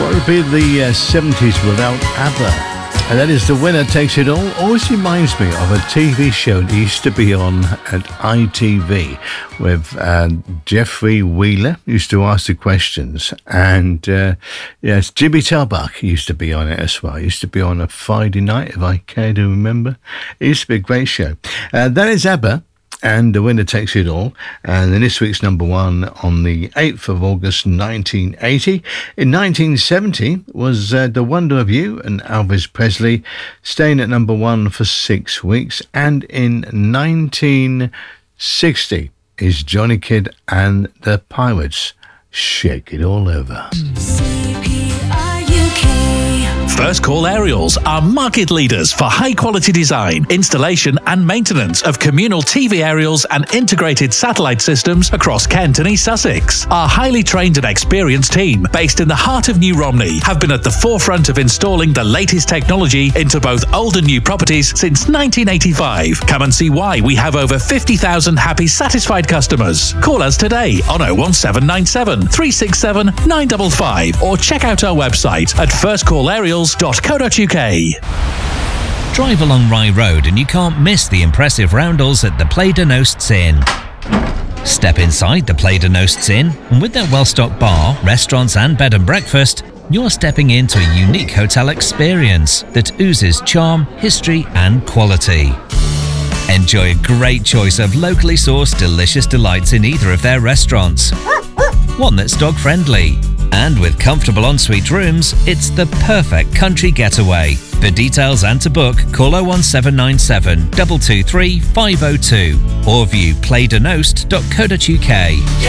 What would be the 70s without ABBA? And that is The Winner Takes It All. Always reminds me of a TV show that used to be on at ITV with Jeffrey Wheeler used to ask the questions. And yes, Jimmy Tarbuck used to be on it as well. It used to be on a Friday night, if I care to remember. It used to be a great show. That is ABBA. And The Winner Takes It All. And then this week's number one on the 8th of August 1980. In 1970 was The Wonder of You and Elvis Presley, staying at number one for 6 weeks. And in 1960 is Johnny Kidd and the Pirates, Shake It All Over. First Call Aerials are market leaders for high-quality design, installation and maintenance of communal TV aerials and integrated satellite systems across Kent and East Sussex. Our highly trained and experienced team, based in the heart of New Romney, have been at the forefront of installing the latest technology into both old and new properties since 1985. Come and see why we have over 50,000 happy, satisfied customers. Call us today on 01797 367 955 or check out our website at firstcallaerials.co.uk. Drive along Rye Road and you can't miss the impressive roundels at the Play de Nosts Inn. Step inside the Play de Nosts Inn, and with their well-stocked bar, restaurants and bed and breakfast, you're stepping into a unique hotel experience that oozes charm, history and quality. Enjoy a great choice of locally sourced delicious delights in either of their restaurants. One that's dog-friendly. And with comfortable ensuite rooms, it's the perfect country getaway. For details and to book, call 01797 223 502 or view playdenost.co.uk.